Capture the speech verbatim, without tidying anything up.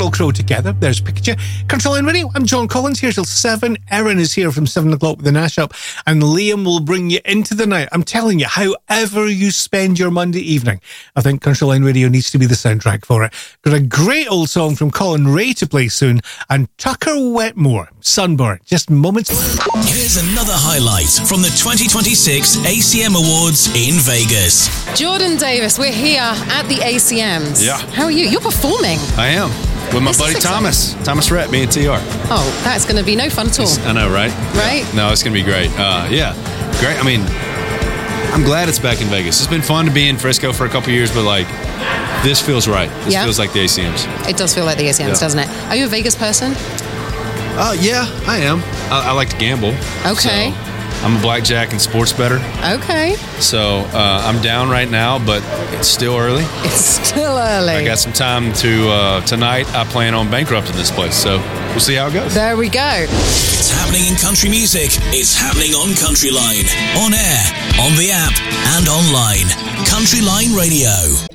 Sheryl Crow together. There's Pikachu. Country Line Radio, I'm John Collins here till seven. Erin is here from seven o'clock with the Nash Up, and Liam will bring you into the night. I'm telling you, however you spend your Monday evening, I think Country Line Radio needs to be the soundtrack for it. Got a great old song from Colin Ray to play soon, and Tucker Wetmore, Sunburn, just moments. Here's another highlight from the twenty twenty-six A C M Awards in Vegas. Jordan Davis, we're here at the A C Ms. Yeah. How are you? You're performing. I am. With my This buddy is Thomas. Thomas Rhett, me and T R. Oh, that's going to be no fun at all. I know, right? Right? Yeah. No, it's going to be great. Uh, yeah. Great. I mean, I'm glad it's back in Vegas. It's been fun to be in Frisco for a couple years, but like, this feels right. This Yeah. feels like the A C Ms. It does feel like the A C Ms, Yeah. doesn't it? Are you a Vegas person? Uh, yeah, I am. I, I like to gamble. Okay. So I'm a blackjack and sports bettor. Okay. So uh, I'm down right now, but it's still early. It's still early. I got some time to, uh, tonight, I plan on bankrupting this place. So we'll see how it goes. There we go. It's happening in country music. It's happening on Country Line. On air, on the app, and online. Country Line Radio.